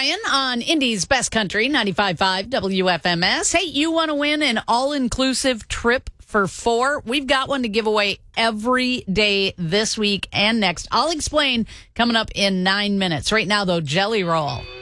Ryan on Indy's Best Country, 95.5 WFMS. Hey, you want to win an all-inclusive trip for 4? We've got one to give away every day this week and next. I'll explain coming up in 9 minutes. Right now, though, Jelly Roll.